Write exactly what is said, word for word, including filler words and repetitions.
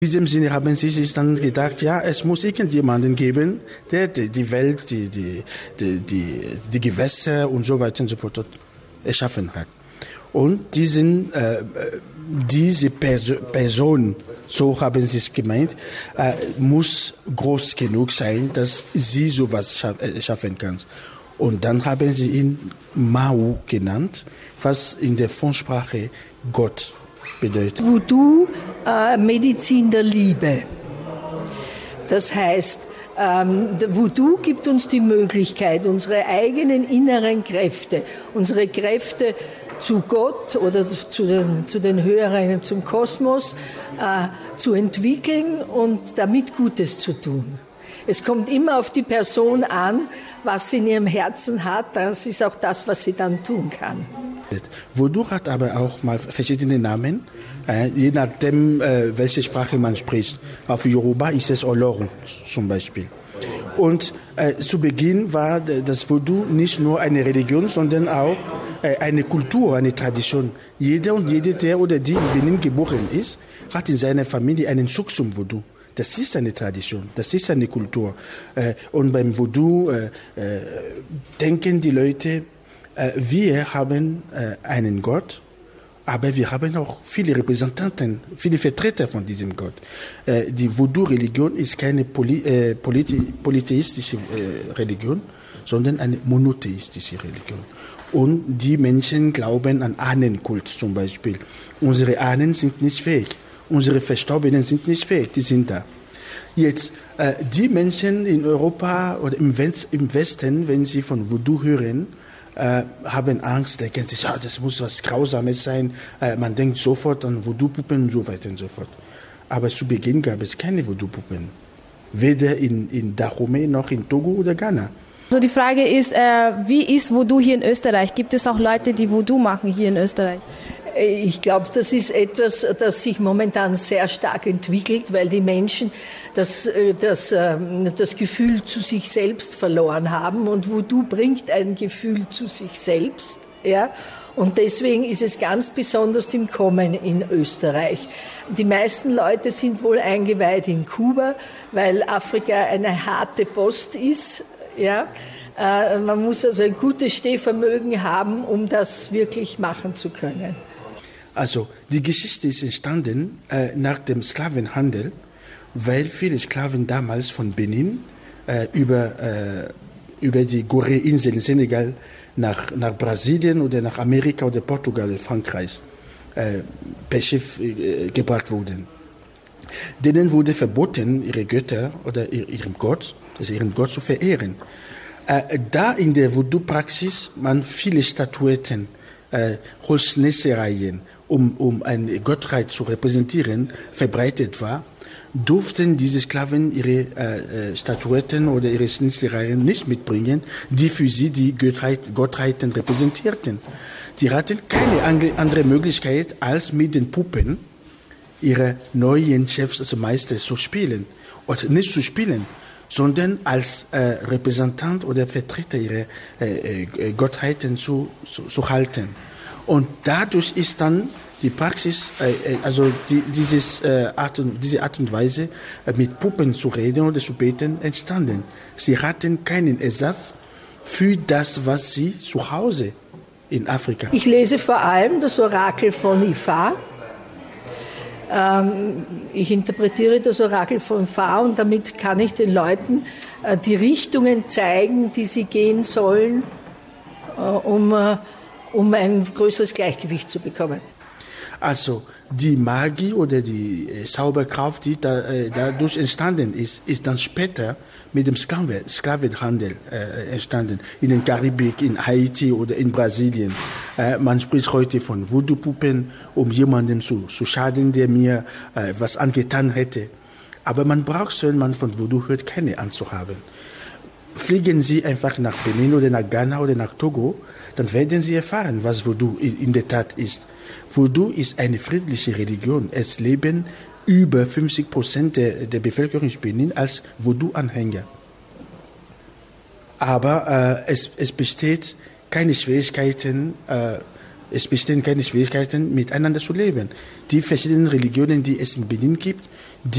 In diesem Sinne haben sie sich dann gedacht, ja, es muss irgendjemanden geben, der die Welt, die, die, die, die, die Gewässer und so weiter und so fort erschaffen hat. Und diesen, äh, diese Perso Person, so haben sie es gemeint, äh, muss groß genug sein, dass sie sowas scha schaffen kann. Und dann haben sie ihn Mao genannt, was in der Fonsprache Gott bedeutet. Voodoo, äh, Medizin der Liebe. Das heißt, ähm, Voodoo gibt uns die Möglichkeit, unsere eigenen inneren Kräfte, unsere Kräfte zu Gott oder zu den, zu den Höheren, zum Kosmos äh, zu entwickeln und damit Gutes zu tun. Es kommt immer auf die Person an, was sie in ihrem Herzen hat. Das ist auch das, was sie dann tun kann. Voodoo hat aber auch mal verschiedene Namen, äh, je nachdem, äh, welche Sprache man spricht. Auf Yoruba ist es Olorun zum Beispiel. Und äh, zu Beginn war das Voodoo nicht nur eine Religion, sondern auch äh, eine Kultur, eine Tradition. Jeder und jede, der oder die in Benin geboren ist, hat in seiner Familie einen Zug zum Voodoo. Das ist eine Tradition, das ist eine Kultur. Äh, und beim Voodoo äh, äh, denken die Leute, äh, wir haben äh, einen Gott, aber wir haben auch viele Repräsentanten, viele Vertreter von diesem Gott. Äh, die Voodoo-Religion ist keine poly, äh, polythe, polytheistische äh, Religion, sondern eine monotheistische Religion. Und die Menschen glauben an Ahnenkult zum Beispiel. Unsere Ahnen sind nicht fähig. Unsere Verstorbenen sind nicht fähig, die sind da. Jetzt, äh, die Menschen in Europa oder im, West, im Westen, wenn sie von Voodoo hören, äh, haben Angst, denken sich, ja, das muss was Grausames sein. Äh, man denkt sofort an Voodoo-Puppen und so weiter und so fort. Aber zu Beginn gab es keine Voodoo-Puppen. Weder in, in Dahomey noch in Togo oder Ghana. Also die Frage ist, äh, wie ist Voodoo hier in Österreich? Gibt es auch Leute, die Voodoo machen hier in Österreich? Ich glaube, das ist etwas, das sich momentan sehr stark entwickelt, weil die Menschen das, das, das Gefühl zu sich selbst verloren haben. Und Voodoo bringt ein Gefühl zu sich selbst. Ja? Und deswegen ist es ganz besonders im Kommen in Österreich. Die meisten Leute sind wohl eingeweiht in Kuba, weil Afrika eine harte Post ist. Ja? Man muss also ein gutes Stehvermögen haben, um das wirklich machen zu können. Also die Geschichte ist entstanden äh, nach dem Sklavenhandel, weil viele Sklaven damals von Benin äh, über, äh, über die Gorée-Insel in Senegal nach, nach Brasilien oder nach Amerika oder Portugal oder Frankreich äh, per Schiff äh, gebracht wurden. Denen wurde verboten, ihre Götter oder ihrem Gott, also ihren Gott zu verehren. Äh, da in der Voodoo-Praxis man viele Statuetten, äh, Holznessereien, um, um eine Gottheit zu repräsentieren, verbreitet war, durften diese Sklaven ihre äh, Statuetten oder ihre Schnitzereien nicht mitbringen, die für sie die Gottheit, Gottheiten repräsentierten. Die hatten keine andere Möglichkeit, als mit den Puppen ihre neuen Chefs, also Meister, zu spielen. Oder nicht zu spielen, sondern als äh, Repräsentant oder Vertreter ihrer äh, äh, Gottheiten zu, zu, zu halten. Und dadurch ist dann die Praxis, äh, also die, dieses, äh, Art und, diese Art und Weise, äh, mit Puppen zu reden oder zu beten, entstanden. Sie hatten keinen Ersatz für das, was sie zu Hause in Afrika. Ich lese vor allem das Orakel von Ifa. Ähm, ich interpretiere das Orakel von Ifa und damit kann ich den Leuten äh, die Richtungen zeigen, die sie gehen sollen, äh, um äh, um ein größeres Gleichgewicht zu bekommen. Also die Magie oder die äh, Zauberkraft, die da, äh, dadurch entstanden ist, ist dann später mit dem Sklaven, Sklavenhandel äh, entstanden. In den Karibik, in Haiti oder in Brasilien. Äh, man spricht heute von Voodoo-Puppen, um jemandem zu, zu schaden, der mir äh, was angetan hätte. Aber man braucht, wenn man von Voodoo hört, keine Angst zu haben. Fliegen Sie einfach nach Benin oder nach Ghana oder nach Togo, dann werden Sie erfahren, was Voodoo in der Tat ist. Voodoo ist eine friedliche Religion. Es leben über fünfzig Prozent der, der Bevölkerung in Benin als Voodoo-Anhänger. Aber äh, es, es besteht keine Schwierigkeiten, äh, es bestehen keine Schwierigkeiten, miteinander zu leben. Die verschiedenen Religionen, die es in Benin gibt,